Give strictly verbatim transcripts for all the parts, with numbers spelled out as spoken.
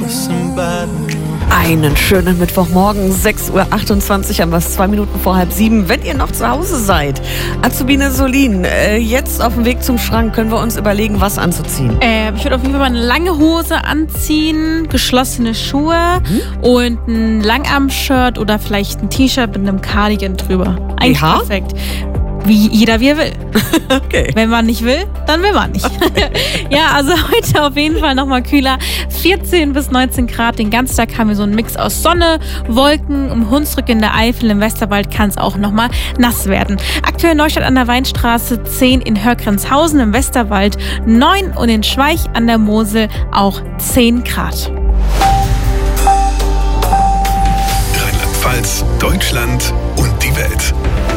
Einen schönen Mittwochmorgen, sechs Uhr achtundzwanzig, haben wir es zwei Minuten vor halb sieben. Wenn ihr noch zu Hause seid, Azubine Solin, äh, jetzt auf dem Weg zum Schrank, können wir uns überlegen, was anzuziehen. Äh, ich würde auf jeden Fall mal eine lange Hose anziehen, geschlossene Schuhe mhm. und ein Langarm-Shirt oder vielleicht ein T-Shirt mit einem Cardigan drüber. Eigentlich ja? perfekt. Wie jeder, wie er will. Okay. Wenn man nicht will, dann will man nicht. Ja, also heute auf jeden Fall nochmal kühler. vierzehn bis neunzehn Grad. Den ganzen Tag haben wir so einen Mix aus Sonne, Wolken. Im Hunsrück in der Eifel, im Westerwald kann es auch nochmal nass werden. Aktuell Neustadt an der Weinstraße zehn, in Hörgrenzhausen im Westerwald neun und in Schweich an der Mosel auch zehn Grad. Rheinland-Pfalz, Deutschland und die Welt.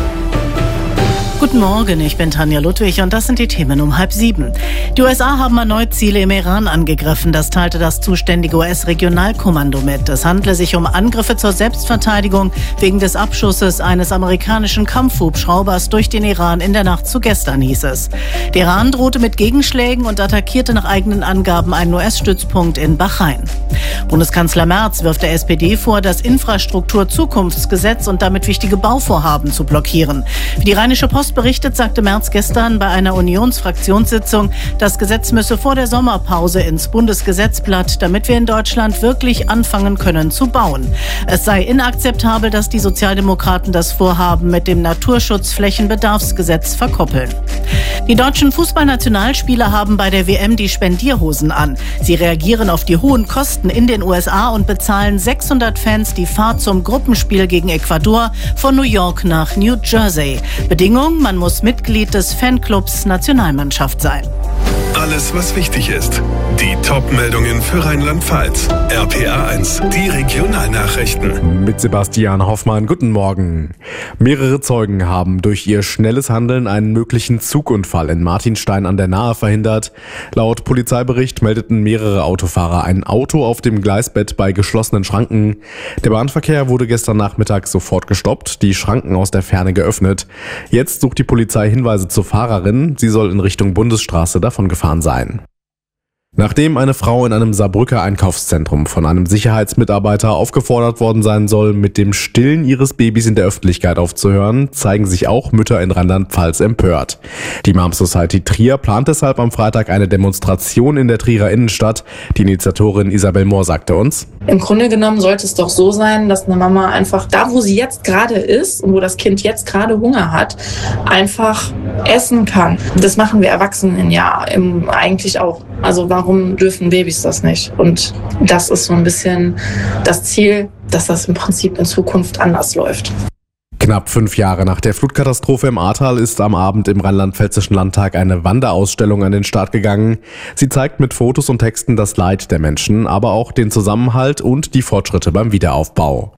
Guten Morgen, ich bin Tanja Ludwig und das sind die Themen um halb sieben. Die U S A haben erneut Ziele im Iran angegriffen, das teilte das zuständige U S-Regionalkommando mit. Es handle sich um Angriffe zur Selbstverteidigung wegen des Abschusses eines amerikanischen Kampfhubschraubers durch den Iran in der Nacht zu gestern, hieß es. Der Iran drohte mit Gegenschlägen und attackierte nach eigenen Angaben einen U S-Stützpunkt in Bahrain. Bundeskanzler Merz wirft der S P D vor, das Infrastruktur-Zukunftsgesetz und damit wichtige Bauvorhaben zu blockieren. Wie die Rheinische Post berichtet, sagte Merz gestern bei einer Unionsfraktionssitzung, das Gesetz müsse vor der Sommerpause ins Bundesgesetzblatt, damit wir in Deutschland wirklich anfangen können zu bauen. Es sei inakzeptabel, dass die Sozialdemokraten das Vorhaben mit dem Naturschutzflächenbedarfsgesetz verkoppeln. Die deutschen Fußballnationalspieler haben bei der W M die Spendierhosen an. Sie reagieren auf die hohen Kosten in den U S A und bezahlen sechshundert Fans die Fahrt zum Gruppenspiel gegen Ecuador von New York nach New Jersey. Bedingung: man muss Mitglied des Fanclubs Nationalmannschaft sein. Alles, was wichtig ist. Die Top-Meldungen für Rheinland-Pfalz. R P R eins, die Regionalnachrichten. Mit Sebastian Hoffmann, guten Morgen. Mehrere Zeugen haben durch ihr schnelles Handeln einen möglichen Zugunfall in Martinstein an der Nahe verhindert. Laut Polizeibericht meldeten mehrere Autofahrer ein Auto auf dem Gleisbett bei geschlossenen Schranken. Der Bahnverkehr wurde gestern Nachmittag sofort gestoppt, die Schranken aus der Ferne geöffnet. Jetzt sucht die Polizei Hinweise zur Fahrerin. Sie soll in Richtung Bundesstraße davon gefahren sein. Nachdem eine Frau in einem Saarbrücker Einkaufszentrum von einem Sicherheitsmitarbeiter aufgefordert worden sein soll, mit dem Stillen ihres Babys in der Öffentlichkeit aufzuhören, zeigen sich auch Mütter in Rheinland-Pfalz empört. Die Mom Society Trier plant deshalb am Freitag eine Demonstration in der Trierer Innenstadt. Die Initiatorin Isabel Mohr sagte uns: Im Grunde genommen sollte es doch so sein, dass eine Mama einfach da, wo sie jetzt gerade ist und wo das Kind jetzt gerade Hunger hat, einfach essen kann. Das machen wir Erwachsenen ja im, eigentlich auch. Also warum dürfen Babys das nicht? Und das ist so ein bisschen das Ziel, dass das im Prinzip in Zukunft anders läuft. Knapp fünf Jahre nach der Flutkatastrophe im Ahrtal ist am Abend im Rheinland-Pfälzischen Landtag eine Wanderausstellung an den Start gegangen. Sie zeigt mit Fotos und Texten das Leid der Menschen, aber auch den Zusammenhalt und die Fortschritte beim Wiederaufbau.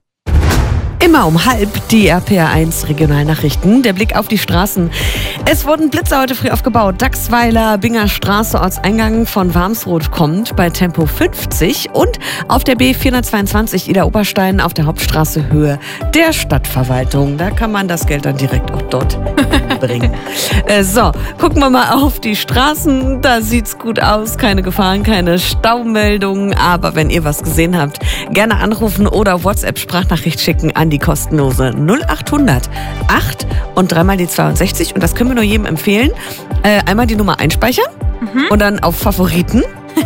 Immer um halb die R P R eins Regionalnachrichten. Der Blick auf die Straßen. Es wurden Blitzer heute früh aufgebaut. Dachsweiler, Binger Straße, Ortseingang von Warmsroth kommt bei Tempo fünfzig und auf der B vierhundertzweiundzwanzig Ida-Oberstein auf der Hauptstraße Höhe der Stadtverwaltung. Da kann man das Geld dann direkt auch dort bringen. Äh, so, gucken wir mal auf die Straßen. Da sieht's gut aus. Keine Gefahren, keine Staumeldungen. Aber wenn ihr was gesehen habt, gerne anrufen oder WhatsApp-Sprachnachricht schicken an die kostenlose null achthundert acht und dreimal die zweiundsechzig. Und das können wir nur jedem empfehlen. Äh, einmal die Nummer einspeichern mhm. und dann auf Favoriten.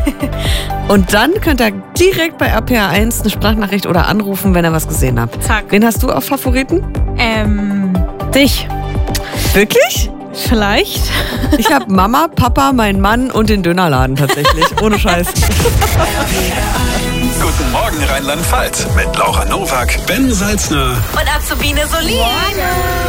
Und dann könnt ihr direkt bei R P R eins eine Sprachnachricht oder anrufen, wenn ihr was gesehen habt. Zack. Wen hast du auf Favoriten? Ähm, dich. Wirklich? Vielleicht. Ich habe Mama, Papa, meinen Mann und den Dönerladen tatsächlich. Ohne Scheiß. Guten Morgen Rheinland-Pfalz mit Laura Nowak, Ben Salzner und Azubine Solin.